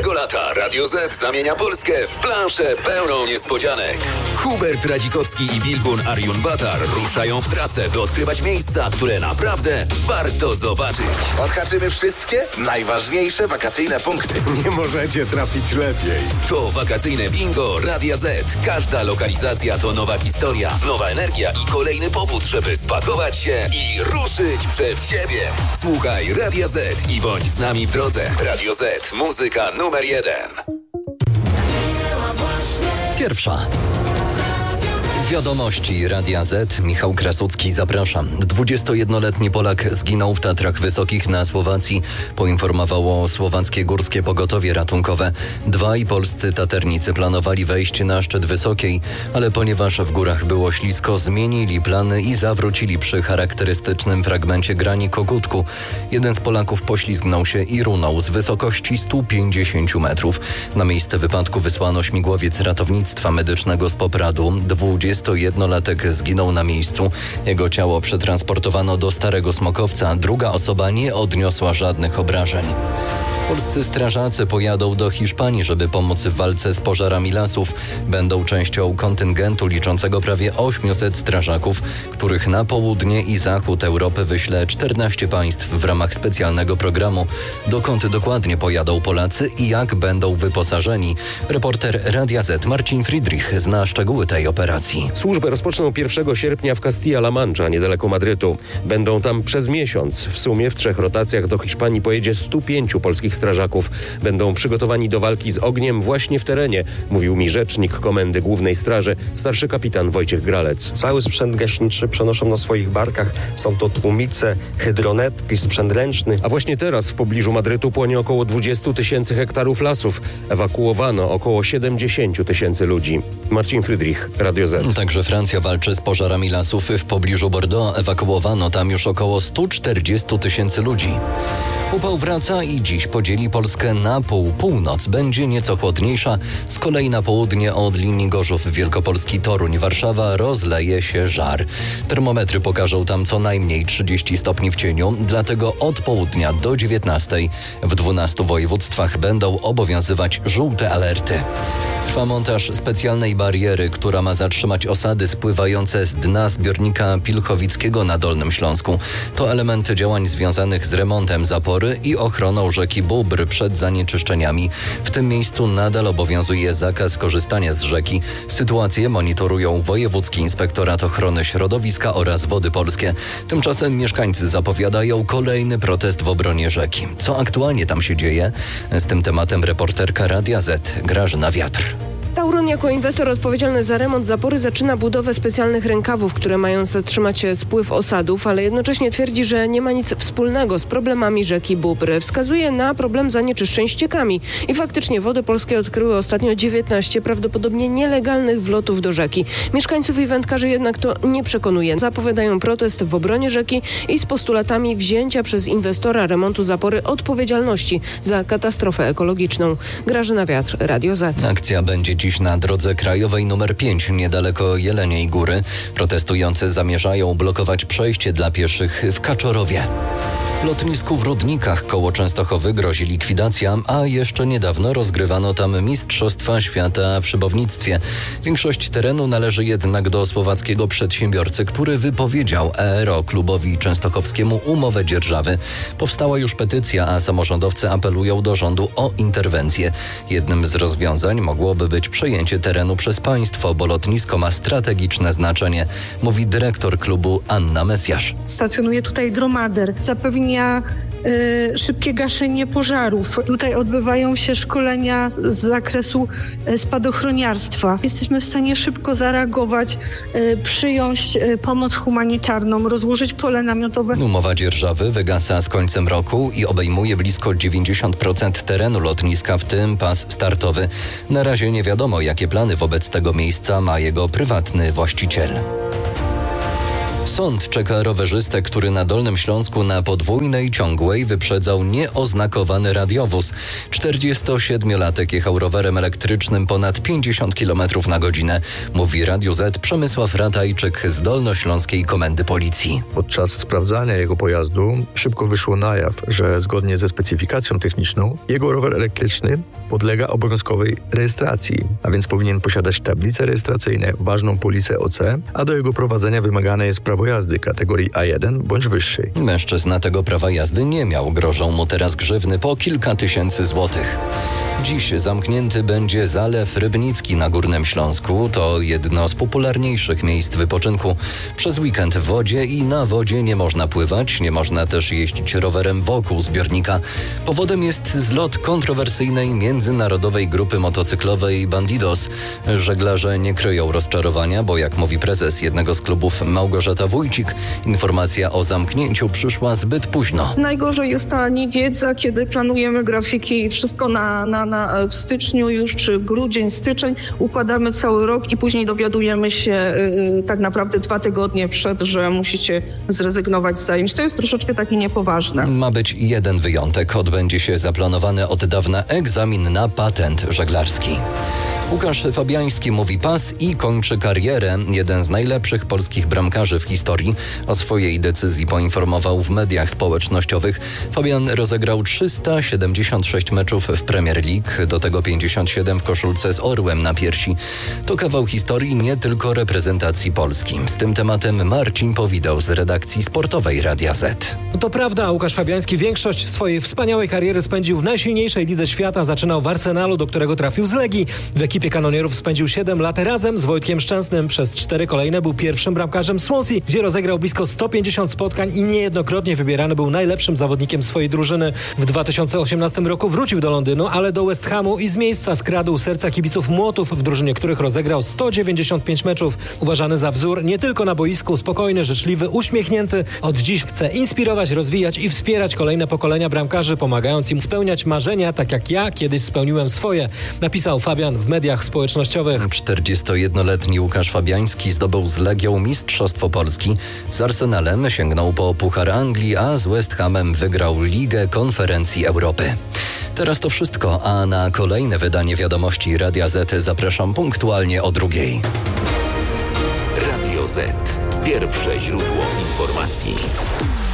tylko lata Radio Z zamienia Polskę w planszę pełną niespodzianek. Hubert Radzikowski i Bilgun Arjun-Batar ruszają w trasę, by odkrywać miejsca, które naprawdę warto zobaczyć. Odhaczymy wszystkie najważniejsze wakacyjne punkty. Nie możecie trafić lepiej. To wakacyjne bingo Radia Z. Każda lokalizacja to nowa historia, nowa energia i kolejny powód, żeby spakować się i ruszyć przed siebie. Słuchaj Radia Z i bądź z nami w drodze. Radio Z. Muzyka numer 1. Pierwsza. Wiadomości Radia Z. Michał Krasucki, zapraszam. 21-letni Polak zginął w Tatrach Wysokich na Słowacji, poinformowało Słowackie Górskie Pogotowie Ratunkowe. Dwaj polscy taternicy planowali wejść na szczyt Wysokiej, ale ponieważ w górach było ślisko, zmienili plany i zawrócili przy charakterystycznym fragmencie grani Kogutku. Jeden z Polaków poślizgnął się i runął z wysokości 150 metrów. Na miejsce wypadku wysłano śmigłowiec ratownictwa medycznego z Popradu. 21-latek zginął na miejscu. Jego ciało przetransportowano do Starego Smokowca. Druga osoba nie odniosła żadnych obrażeń. Polscy strażacy pojadą do Hiszpanii, żeby pomóc w walce z pożarami lasów. Będą częścią kontyngentu liczącego prawie 800 strażaków, których na południe i zachód Europy wyśle 14 państw w ramach specjalnego programu. Dokąd dokładnie pojadą Polacy i jak będą wyposażeni? Reporter Radia Z Marcin Friedrich zna szczegóły tej operacji. Służbę rozpoczną 1 sierpnia w Castilla-La Mancha, niedaleko Madrytu. Będą tam przez miesiąc. W sumie w 3 rotacjach do Hiszpanii pojedzie 105 polskich strażaków. Będą przygotowani do walki z ogniem właśnie w terenie, mówił mi rzecznik Komendy Głównej Straży, starszy kapitan Wojciech Gralec. Cały sprzęt gaśniczy przenoszą na swoich barkach. Są to tłumice, hydronetki, sprzęt ręczny. A właśnie teraz w pobliżu Madrytu płonie około 20 000 hektarów lasów. Ewakuowano około 70 000 ludzi. Marcin Friedrich, Radio Z. Także Francja walczy z pożarami lasów w pobliżu Bordeaux. Ewakuowano tam już około 140 000 ludzi. Upał wraca i dziś podzieli Polskę na pół. Północ będzie nieco chłodniejsza, z kolei na południe od linii Gorzów Wielkopolski, Toruń, Warszawa rozleje się żar. Termometry pokażą tam co najmniej 30 stopni w cieniu, dlatego od południa do 19 w 12 województwach będą obowiązywać żółte alerty. Trwa montaż specjalnej bariery, która ma zatrzymać osady spływające z dna zbiornika Pilchowickiego na Dolnym Śląsku. To elementy działań związanych z remontem zapory i ochroną rzeki Bóbr przed zanieczyszczeniami. W tym miejscu nadal obowiązuje zakaz korzystania z rzeki. Sytuację monitorują Wojewódzki Inspektorat Ochrony Środowiska oraz Wody Polskie. Tymczasem mieszkańcy zapowiadają kolejny protest w obronie rzeki. Co aktualnie tam się dzieje? Z tym tematem reporterka Radia Z Grażyna Wiatr. Tauron jako inwestor odpowiedzialny za remont zapory zaczyna budowę specjalnych rękawów, które mają zatrzymać spływ osadów, ale jednocześnie twierdzi, że nie ma nic wspólnego z problemami rzeki Bóbr. Wskazuje na problem zanieczyszczeń ściekami. I faktycznie Wody Polskie odkryły ostatnio 19 prawdopodobnie nielegalnych wlotów do rzeki. Mieszkańców i wędkarzy jednak to nie przekonuje. Zapowiadają protest w obronie rzeki i z postulatami wzięcia przez inwestora remontu zapory odpowiedzialności za katastrofę ekologiczną. Grażyna Wiatr, Radio Z. Akcja będzie dziś na drodze krajowej nr 5 niedaleko Jeleniej Góry. Protestujący zamierzają blokować przejście dla pieszych w Kaczorowie. Lotnisku w Rudnikach koło Częstochowy grozi likwidacja, a jeszcze niedawno rozgrywano tam Mistrzostwa Świata w szybownictwie. Większość terenu należy jednak do słowackiego przedsiębiorcy, który wypowiedział Aeroklubowi Częstochowskiemu umowę dzierżawy. Powstała już petycja, a samorządowcy apelują do rządu o interwencję. Jednym z rozwiązań mogłoby być przejęcie terenu przez państwo, bo lotnisko ma strategiczne znaczenie, mówi dyrektor klubu Anna Mesjasz. Stacjonuje tutaj dromader, zapewnia szybkie gaszenie pożarów. Tutaj odbywają się szkolenia z zakresu spadochroniarstwa. Jesteśmy w stanie szybko zareagować, przyjąć pomoc humanitarną, rozłożyć pole namiotowe. Umowa dzierżawy wygasa z końcem roku i obejmuje blisko 90% terenu lotniska, w tym pas startowy. Na razie nie wiadomo, jakie plany wobec tego miejsca ma jego prywatny właściciel. Sąd czeka rowerzystę, który na Dolnym Śląsku na podwójnej ciągłej wyprzedzał nieoznakowany radiowóz. 47-latek jechał rowerem elektrycznym ponad 50 km na godzinę, mówi Radiu Z Przemysław Ratajczyk z Dolnośląskiej Komendy Policji. Podczas sprawdzania jego pojazdu szybko wyszło na jaw, że zgodnie ze specyfikacją techniczną jego rower elektryczny podlega obowiązkowej rejestracji, a więc powinien posiadać tablice rejestracyjne, ważną polisę OC, a do jego prowadzenia wymagane jest prawo jazdy kategorii A1 bądź wyższej. Mężczyzna tego prawa jazdy nie miał. Grożą mu teraz grzywny po kilka tysięcy złotych. Dziś zamknięty będzie Zalew Rybnicki na Górnym Śląsku. To jedno z popularniejszych miejsc wypoczynku. Przez weekend w wodzie i na wodzie nie można pływać, nie można też jeździć rowerem wokół zbiornika. Powodem jest zlot kontrowersyjnej międzynarodowej grupy motocyklowej Bandidos. Żeglarze nie kryją rozczarowania, bo jak mówi prezes jednego z klubów Małgorzata Wójcik, informacja o zamknięciu przyszła zbyt późno. Najgorzej jest ta niewiedza, kiedy planujemy grafiki i wszystko w styczniu już, czy grudzień, styczeń, układamy cały rok i później dowiadujemy się tak naprawdę 2 tygodnie przed, że musicie zrezygnować z zajęć. To jest troszeczkę takie niepoważne. Ma być jeden wyjątek. Odbędzie się zaplanowany od dawna egzamin na patent żeglarski. Łukasz Fabiański mówi pas i kończy karierę. Jeden z najlepszych polskich bramkarzy w historii o swojej decyzji poinformował w mediach społecznościowych. Fabian rozegrał 376 meczów w Premier League, do tego 57 w koszulce z orłem na piersi. To kawał historii nie tylko reprezentacji Polski. Z tym tematem Marcin Powidał z redakcji sportowej Radia Z. To prawda, Łukasz Fabiański większość swojej wspaniałej kariery spędził w najsilniejszej lidze świata. Zaczynał w Arsenalu, do którego trafił z Legii. W ekipie kanonierów spędził 7 lat razem z Wojtkiem Szczęsnym. Przez 4 kolejne był pierwszym bramkarzem Swansea, gdzie rozegrał blisko 150 spotkań i niejednokrotnie wybierany był najlepszym zawodnikiem swojej drużyny. W 2018 roku wrócił do Londynu, ale do West Hamu i z miejsca skradł serca kibiców Młotów, w drużynie których rozegrał 195 meczów. Uważany za wzór nie tylko na boisku, spokojny, życzliwy, uśmiechnięty. Od dziś chce inspirować, rozwijać i wspierać kolejne pokolenia bramkarzy, pomagając im spełniać marzenia, tak jak ja kiedyś spełniłem swoje, napisał Fabian w mediach społecznościowych. 41-letni Łukasz Fabiański zdobył z Legią Mistrzostwo Polski. Z Arsenalem sięgnął po Puchar Anglii, a z West Hamem wygrał Ligę Konferencji Europy. Teraz to wszystko, a na kolejne wydanie Wiadomości Radia Z zapraszam punktualnie o 2:00. Radio Z. Pierwsze źródło informacji.